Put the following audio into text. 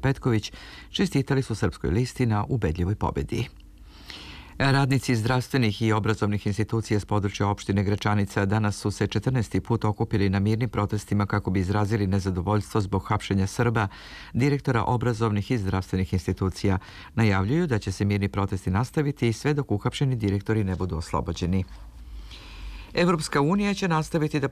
Petković čestitali su Srpskoj listi na ubedljivoj pobedi. Radnici zdravstvenih i obrazovnih institucija s područja opštine Gračanica danas su se 14. put okupili na mirnim protestima kako bi izrazili nezadovoljstvo zbog hapšenja Srba, direktora obrazovnih i zdravstvenih institucija. Najavljuju da će se mirni protesti nastaviti sve dok uhapšeni direktori ne budu oslobođeni. Evropska unija će nastaviti da